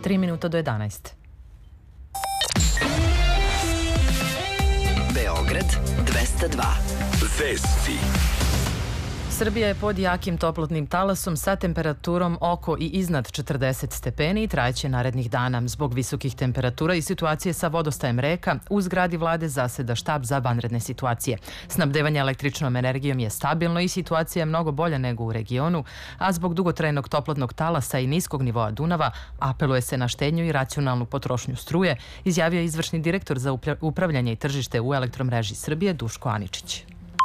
3 minuta do 11. Beograd 202. Vesti. Srbija je pod jakim toplotnim talasom sa temperaturom oko i iznad 40 stepeni i trajeće narednih dana. Zbog visokih temperatura i situacije sa vodostajem reka, u zgradi vlade zaseda štab za vanredne situacije. Snabdevanje električnom energijom je stabilno i situacija je mnogo bolja nego u regionu, a zbog dugotrajnog toplotnog talasa i niskog nivoa Dunava apeluje se na štednju i racionalnu potrošnju struje, izjavio je izvršni direktor za upravljanje i tržište u Elektromreži Srbije Duško Aničić.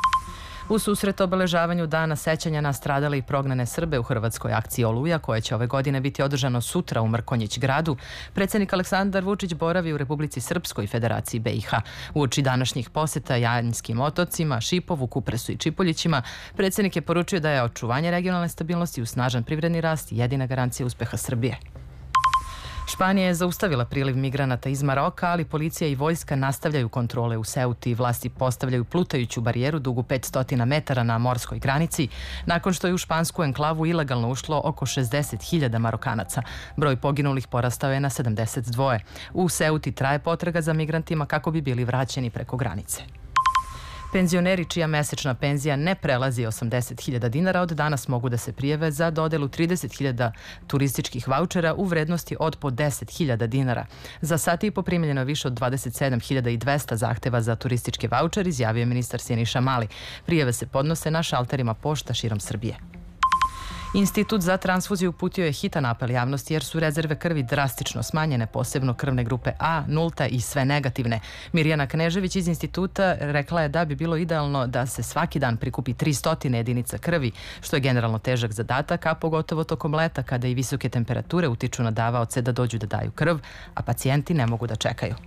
U susret obeležavanju Dana sećanja na stradale i prognane Srbe u hrvatskoj akciji Oluja, koja će ove godine biti održano sutra u Mrkonjić gradu, predsjednik Aleksandar Vučić boravi u Republici Srpskoj i Federaciji BiH. Uoči današnjih poseta Janjskim otocima, Šipovu, Kupresu i Čipoljićima, predsjednik je poručio da je očuvanje regionalne stabilnosti uz snažan privredni rast jedina garancija uspeha Srbije. Španija je zaustavila priliv migranata iz Maroka, ali policija i vojska nastavljaju kontrole u Seuti i vlasti postavljaju plutajuću barijeru dugu 500 metara na morskoj granici, nakon što je u špansku enklavu ilegalno ušlo oko 60.000 Marokanaca. Broj poginulih porastao je na 72. U Seuti traje potraga za migrantima kako bi bili vraćeni preko granice. Penzioneri čija mesečna penzija ne prelazi 80.000 dinara od danas mogu da se prijave za dodelu 30.000 turističkih vaučera u vrednosti od po 10.000 dinara. Za sat i po primljeno je više od 27.200 zahteva za turističke vaučer, izjavio je ministar Siniša Mali. Prijave se podnose na šalterima pošta širom Srbije. Institut za transfuziju uputio je hitan apel javnosti jer su rezerve krvi drastično smanjene, posebno krvne grupe A, nulta i sve negativne. Mirjana Knežević iz instituta rekla je da bi bilo idealno da se svaki dan prikupi 300 jedinica krvi, što je generalno težak zadatak, a pogotovo tokom leta kada i visoke temperature utiču na davaoce da dođu da daju krv, a pacijenti ne mogu da čekaju.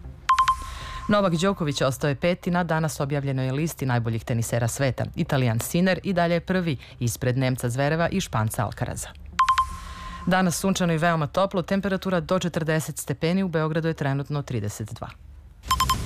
Novak Đoković ostao je peti na danas objavljenoj listi najboljih tenisera sveta. Italijan Sinner i dalje je prvi, ispred Nemca Zvereva i Španca Alcaraza. Danas sunčano i veoma toplo, temperatura do 40 stepeni, u Beogradu je trenutno 32.